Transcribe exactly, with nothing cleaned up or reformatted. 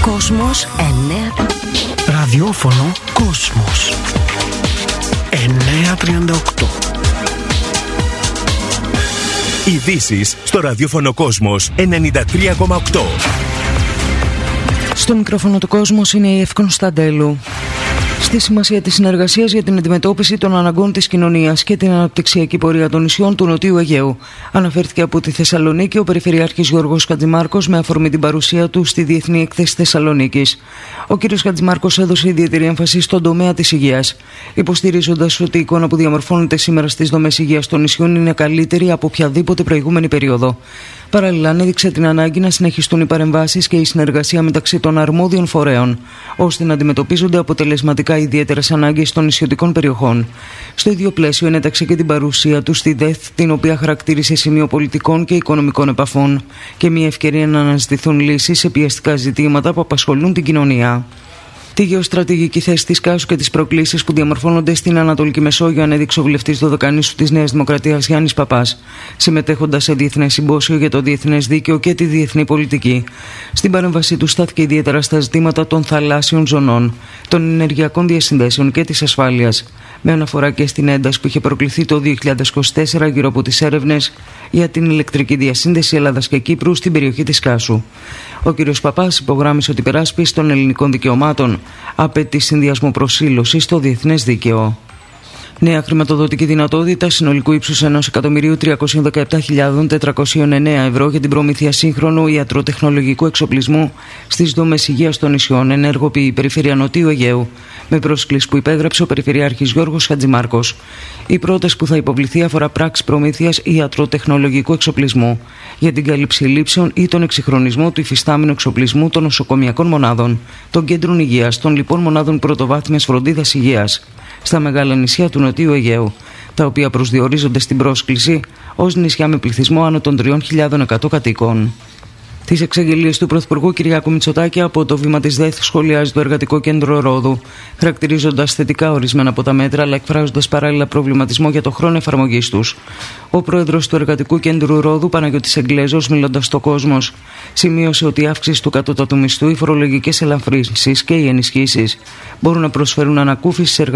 Κόσμος εννέα. Ραδιόφωνο Κόσμος εννιακόσια τριάντα οκτώ. Ειδήσεις στο ραδιόφωνο Κόσμος ενενήντα τρία κόμμα οκτώ. Στο μικρόφωνο του Κόσμος είναι η Ευκόν Σταντέλου. Στη σημασία της συνεργασίας για την αντιμετώπιση των αναγκών της κοινωνίας και την αναπτυξιακή πορεία των νησιών του Νοτιού Αιγαίου, αναφέρθηκε από τη Θεσσαλονίκη ο Περιφερειάρχης Γιώργος Χατζημάρκος με αφορμή την παρουσία του στη Διεθνή Έκθεση Θεσσαλονίκης. Ο κ. Χατζημάρκος έδωσε ιδιαίτερη έμφαση στον τομέα της υγείας, υποστηρίζοντας ότι η εικόνα που διαμορφώνεται σήμερα στις δομές υγείας των νησιών είναι καλύτερη από οποιαδήποτε προηγούμενη περίοδο. Παράλληλα, ανέδειξε την ανάγκη να συνεχιστούν οι παρεμβάσεις και η συνεργασία μεταξύ των αρμόδιων φορέων, ώστε να αντιμετωπίζονται αποτελεσματικά ιδιαίτερες ανάγκες των νησιωτικών περιοχών. Στο ίδιο πλαίσιο, ενέταξε και την παρουσία του στη ΔΕΘ, την οποία χαρακτήρισε σημείο πολιτικών και οικονομικών επαφών και μια ευκαιρία να αναζητηθούν λύσεις σε πιεστικά ζητήματα που απασχολούν την κοινωνία. Τη γεωστρατηγική θέση της Κάσου και τις προκλήσεις που διαμορφώνονται στην Ανατολική Μεσόγειο ανέδειξε ο βουλευτής Δωδεκανήσου της Νέας Δημοκρατίας Γιάννης Παπάς, συμμετέχοντας σε διεθνές συμπόσιο για το διεθνές δίκαιο και τη διεθνή πολιτική. Στην παρέμβασή του στάθηκε ιδιαίτερα στα ζητήματα των θαλάσσιων ζωνών, των ενεργειακών διασυνδέσεων και της ασφάλειας, με αναφορά και στην ένταση που είχε προκληθεί το δύο χιλιάδες είκοσι τέσσερα γύρω από τις έρευνες για την ηλεκτρική διασύνδεση Ελλάδας και Κύπρου στην περιοχή της Κάσου. Ο κ. Παπάς υπογράμμισε ότι η υπεράσπιση των ελληνικών δικαιωμάτων απαιτεί συνδυασμό προσήλωσης στο διεθνές δίκαιο. Νέα χρηματοδοτική δυνατότητα συνολικού ύψους ενός εκατομμυρίου τριακόσιες δεκαεπτά χιλιάδες τετρακόσια εννέα ευρώ για την προμήθεια σύγχρονου ιατροτεχνολογικού εξοπλισμού στις δομές υγείας των νησιών ενεργοποιεί η Περιφέρεια Νοτιού Αιγαίου, με πρόσκληση που υπέγραψε ο Περιφερειάρχης Γιώργος Χατζημάρκος. Η πρόταση που θα υποβληθεί αφορά πράξη προμήθειας ιατροτεχνολογικού εξοπλισμού για την κάλυψη λήψεων ή τον εξυγχρονισμό του υφιστάμενου εξοπλισμού των νοσοκομιακών μονάδων, των κέντρων υγείας, των λοιπών μονάδων πρωτοβάθμιας φροντίδας υγείας στα μεγάλα νησιά του Νοτιού Αιγαίου, τα οποία προσδιορίζονται στην πρόσκληση ως νησιά με πληθυσμό άνω των τρεις χιλιάδες εκατό κατοίκων. Τις εξαγγελίες του Πρωθυπουργού Κυριάκου Μητσοτάκη από το βήμα της ΔΕΘ σχολιάζει το Εργατικό Κέντρο Ρόδου, χαρακτηρίζοντας θετικά ορισμένα από τα μέτρα, αλλά εκφράζοντας παράλληλα προβληματισμό για το χρόνο εφαρμογής τους. Ο πρόεδρος του Εργατικού Κέντρου Ρόδου, Παναγιώτης Εγγλέζος, μιλώντας στο Κόσμος, σημείωσε ότι η αύξηση του κατώτατου μισθού, οι φορολογικές ελαφρύνσεις και οι ενισχύσεις μπορούν να προσφέρουν ανακούφιση σε